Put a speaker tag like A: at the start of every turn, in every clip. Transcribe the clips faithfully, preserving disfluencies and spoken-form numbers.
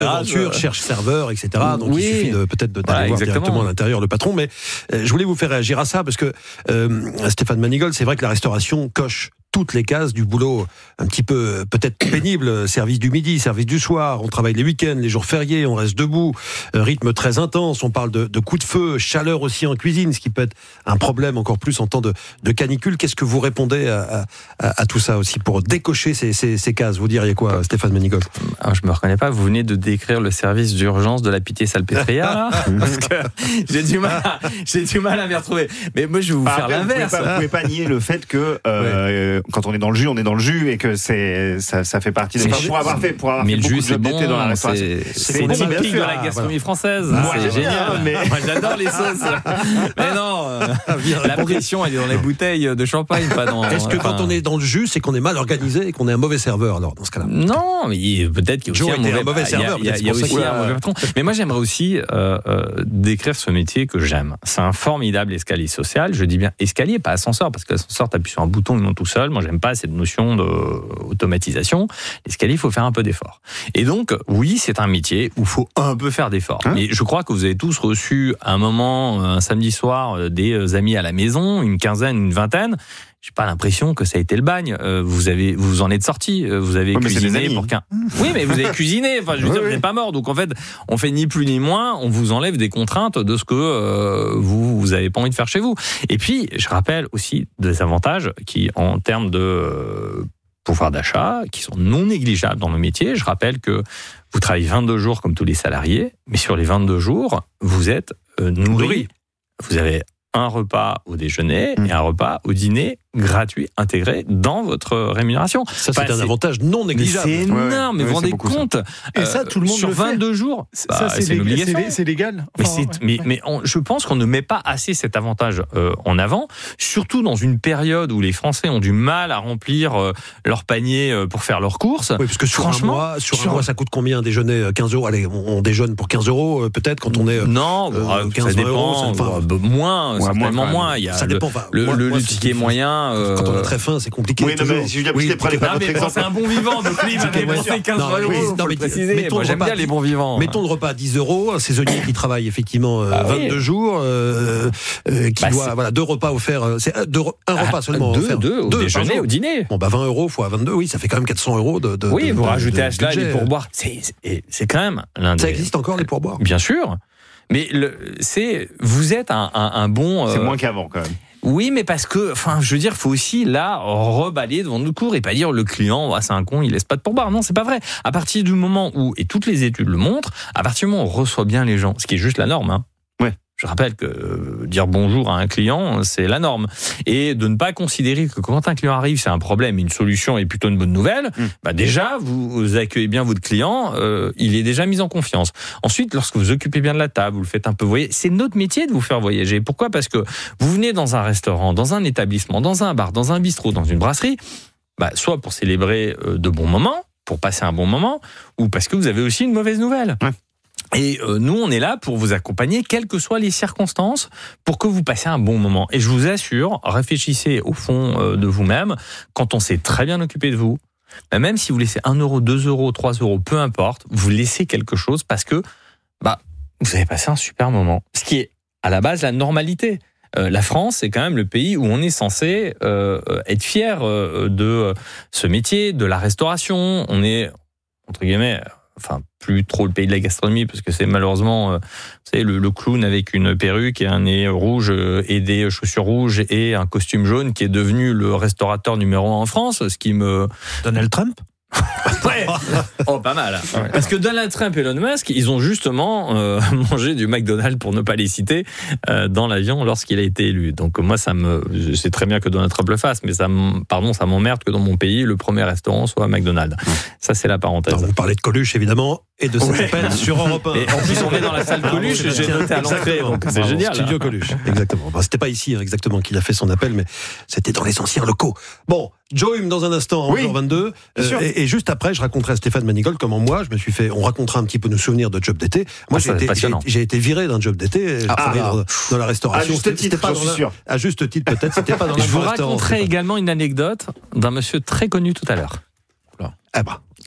A: aventure, cherche serveur, et cetera. Donc oui. il suffit de, peut-être de, d'aller voilà, voir exactement. directement à l'intérieur le patron. Mais euh, je voulais vous faire réagir à ça parce que euh, Stéphane Manigold, c'est vrai que la restauration coche toutes les cases du boulot un petit peu peut-être pénible, service du midi, service du soir, on travaille les week-ends, les jours fériés, on reste debout, rythme très intense, on parle de, de coups de feu, chaleur aussi en cuisine, ce qui peut être un problème encore plus en temps de, de canicule. Qu'est-ce que vous répondez à, à, à tout ça aussi pour décocher ces, ces, ces cases? Vous diriez quoi, Stéphane Manigold?
B: Alors, je me reconnais pas, vous venez de décrire le service d'urgence de la Pitié-Salpêtrière parce que j'ai du mal à, j'ai du mal à m'y retrouver. Mais moi je vais vous bah, faire après, l'inverse.
C: Vous pouvez, pas, vous pouvez pas nier le fait que euh, ouais. quand on est dans le jus, on est dans le jus et que c'est ça, ça fait partie des
B: enfin,
C: pour avoir fait pour avoir
B: mais
C: fait
B: le
C: beaucoup
B: jus,
C: de job
B: bon,
C: d'été dans la restauration.
B: C'est, c'est, c'est bon, typique de la gastronomie française. Ah, voilà. C'est génial. Mais... Moi j'adore les sauces. Mais non, euh, la pression elle est dans les bouteilles de champagne, pas dans.
A: Est-ce que enfin... quand on est dans le jus, c'est qu'on est mal organisé et qu'on est un mauvais serveur alors dans ce cas-là?
B: Non, mais peut-être qu'il y a aussi un mauvais,
A: un mauvais serveur.
B: Il y a, il y a aussi un mauvais patron. Mais moi j'aimerais aussi euh, euh, décrire ce métier que j'aime. C'est un formidable escalier social. Je dis bien escalier, pas ascenseur, parce que l'ascenseur t'appuies sur un bouton, il monte tout seul. Moi j'aime pas cette notion d'automatisation. L'escalier, il faut faire un peu d'effort. Et donc, oui, c'est un métier où il faut un peu faire d'effort. Hein? Mais je crois que vous avez tous reçu à un moment, un samedi soir, des amis à la maison, une quinzaine, une vingtaine. J'ai pas l'impression que ça a été le bagne. Euh, vous avez, vous en êtes sortis. Vous avez oui, cuisiné pour qu'un. Oui, mais vous avez cuisiné. Enfin, je veux oui, dire, oui. vous n'êtes pas mort. Donc en fait, on fait ni plus ni moins. On vous enlève des contraintes de ce que euh, vous vous avez pas envie de faire chez vous. Et puis, je rappelle aussi des avantages qui, en termes de euh, pouvoir d'achat, qui sont non négligeables dans nos métiers. Je rappelle que vous travaillez vingt-deux jours comme tous les salariés, mais sur les vingt-deux jours, vous êtes euh, nourri. Vous avez un repas au déjeuner mmh. et un repas au dîner gratuit, intégré dans votre rémunération.
A: Ça, c'est bah, un c'est... avantage non négligeable.
B: Mais c'est énorme, mais ouais, vous vous rendez compte
D: ça. Et ça, tout le monde
B: sur
D: le fait.
B: vingt-deux jours, bah,
D: ça, c'est,
B: c'est une obligation.
D: C'est, c'est légal.
B: Enfin, mais, c'est,
D: ouais,
B: mais,
D: ouais.
B: mais on, je pense qu'on ne met pas assez cet avantage euh, en avant, surtout dans une période où les Français ont du mal à remplir euh, leur panier euh, pour faire leurs courses.
A: Oui, parce que sur Franchement, un mois, sur, sur un mois, ça coûte combien un déjeuner? quinze euros. Allez, on, on déjeune pour quinze euros, euh, peut-être, quand on est. Euh,
B: non, euh, quinze ça dépend. Euros, enfin, euh, moins, ouais, certainement moins. moins. Il y a
A: ça
B: le,
A: dépend. Enfin,
B: le,
A: moi,
B: le,
A: moi,
B: le ticket moyen.
A: Euh... Quand on a très faim, c'est compliqué.
C: Oui, non, mais si Julien Pouchet prenait pas votre exemple.
B: C'est un bon vivant, donc lui, il va dépenser quinze euros. Non, mais préciser. Moi, j'aime bien les bons vivants.
A: Mettons le repas à dix euros, un saisonnier qui travaille effectivement euh, ah, vingt-deux oui. jours, euh, euh, qui bah, doit, c'est... voilà, deux repas offerts, c'est deux, un ah, repas seulement
B: deux,
A: offert.
B: Deux, au deux, déjeuner, au dîner.
A: Bon, bah, vingt euros fois vingt-deux, oui, ça fait quand même quatre cents euros de, de
B: Oui,
A: de,
B: vous
A: de,
B: rajoutez
A: de,
B: à cela les pourboires. C'est, c'est, c'est quand même l'un des...
A: Ça existe encore, les pourboires?
B: Bien sûr. Mais le, c'est, vous êtes un, un, un bon...
C: C'est
B: euh,
C: moins qu'avant, quand même.
B: Oui, mais parce que, enfin, je veux dire, faut aussi là reballer devant nos cours et pas dire le client, ah, c'est un con, il laisse pas de pourboire. Non, c'est pas vrai. À partir du moment où, et toutes les études le montrent, à partir du moment où on reçoit bien les gens, ce qui est juste la norme, hein.
C: Ouais.
B: Je rappelle que euh, dire bonjour à un client, c'est la norme. Et de ne pas considérer que quand un client arrive, c'est un problème, une solution est plutôt une bonne nouvelle, mmh. bah déjà, vous accueillez bien votre client, euh, il est déjà mis en confiance. Ensuite, lorsque vous occupez bien de la table, vous le faites un peu voyager, c'est notre métier de vous faire voyager. Pourquoi ? Parce que vous venez dans un restaurant, dans un établissement, dans un bar, dans un bistrot, dans une brasserie, bah, soit pour célébrer euh, de bons moments, pour passer un bon moment, ou parce que vous avez aussi une mauvaise nouvelle. Ouais. Et euh, nous, on est là pour vous accompagner, quelles que soient les circonstances, pour que vous passiez un bon moment. Et je vous assure, réfléchissez au fond euh, de vous-même, quand on s'est très bien occupé de vous, bah, même si vous laissez un euro, deux euros, trois euros, peu importe, vous laissez quelque chose parce que bah, vous avez passé un super moment. Ce qui est à la base la normalité. Euh, la France, c'est quand même le pays où on est censé euh, être fier euh, de ce métier, de la restauration. On est, entre guillemets... Enfin, plus trop le pays de la gastronomie, parce que c'est malheureusement, euh, vous savez, le, le clown avec une perruque et un nez rouge euh, et des chaussures rouges et un costume jaune qui est devenu le restaurateur numéro un en France, ce qui me...
A: Donald Trump ?
B: Ouais. Oh, pas mal. Ouais. Parce que Donald Trump et Elon Musk, ils ont justement euh, mangé du McDonald's, pour ne pas les citer, euh, dans l'avion lorsqu'il a été élu. Donc moi, ça me, je sais très bien que Donald Trump le fasse, mais ça, pardon, ça m'emmerde que dans mon pays, le premier restaurant soit McDonald's. Mmh. Ça, c'est la parenthèse.
A: Alors, vous parlez de Coluche, évidemment, et de ses appels ouais. sur Europe un.
B: Et en plus, on est dans la salle Coluche, j'ai noté à l'entrée, donc c'est génial.
A: Studio Coluche, exactement. Bah, c'était pas ici, hein, exactement, qu'il a fait son appel, mais c'était dans les anciens locaux. Bon, Joe Hume dans un instant, à oui, onze heures vingt-deux. Euh, et, et juste après, je raconterai à Stéphane Manigold comment moi, je me suis fait. On racontera un petit peu nos souvenirs de job d'été. Moi, ah, j'ai, été, j'ai, j'ai été viré d'un job d'été. J'ai ah, travaillé ah, dans, dans la restauration.
C: À juste titre, pas j'en suis sûr.
A: À juste titre, peut-être. C'était pas dans la
B: Je vous raconterai également une anecdote d'un monsieur très connu tout à l'heure.
A: Eh ben.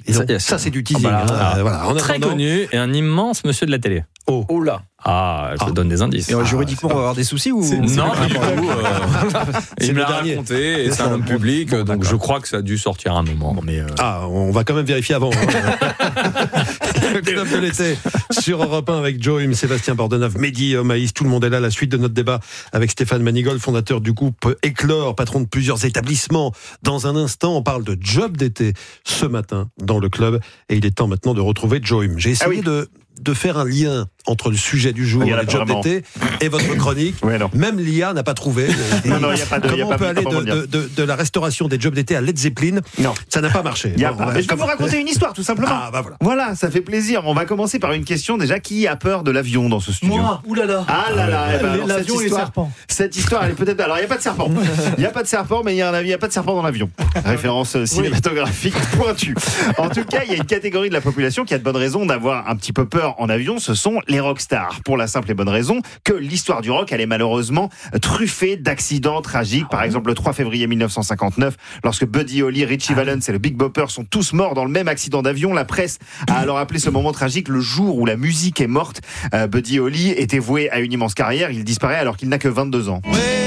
A: Et donc, ça, ça c'est du teasing.
B: Ah bah,
A: hein. Voilà. En
B: très
A: attendant...
B: connu et un immense monsieur de la télé.
A: Oh,
D: oh là.
B: Ah, je ah. donne des indices.
D: Et juridiquement, on va avoir des soucis ou
B: c'est, c'est non, du tout. Euh, il me l'a raconté et c'est un homme public, bon, donc d'accord. Je crois que ça a dû sortir à un moment. Mais euh...
A: Ah, on va quand même vérifier avant. Le club de l'été sur Europe un avec Joe, Sébastien Bordenave, Mehdi Maïs, tout le monde est là. La suite de notre débat avec Stéphane Manigold, fondateur du groupe Éclore, patron de plusieurs établissements. Dans un instant, on parle de job d'été ce matin dans le club et il est temps maintenant de retrouver Joe. J'ai essayé ah oui. de de faire un lien entre le sujet du jour, les jobs d'été, et votre chronique. Oui, même l'I A n'a pas trouvé.
C: Non, non, y a pas de,
A: Comment
C: y a
A: on
C: pas
A: peut aller de, de, de, de la restauration des jobs d'été à Led Zeppelin? Non, ça n'a pas marché.
C: Y a bon, pas. Mais je peux vous raconter une histoire, tout simplement.
A: Ah, bah voilà.
C: Voilà, ça fait plaisir. On va commencer par une question déjà. Qui a peur de l'avion dans ce studio?
D: Moi, oulala.
C: Ah là là. Eh ben, alors,
D: l'avion et les serpents.
C: Cette histoire, elle est peut-être. Alors, il n'y a pas de serpent. Il n'y a pas de serpent, mais il y a un avion. Il n'y a pas de serpent dans l'avion. Référence cinématographique oui. pointue. En tout cas, il y a une catégorie de la population qui a de bonnes raisons d'avoir un petit peu peur en avion. Ce sont les rockstars, pour la simple et bonne raison que l'histoire du rock, elle est malheureusement truffée d'accidents tragiques. Par exemple, le trois février mille neuf cent cinquante-neuf, lorsque Buddy Holly, Richie Valens et le Big Bopper sont tous morts dans le même accident d'avion, la presse a alors appelé ce moment tragique le jour où la musique est morte. Euh, Buddy Holly était voué à une immense carrière, il disparaît alors qu'il n'a que vingt-deux ans. Ouais.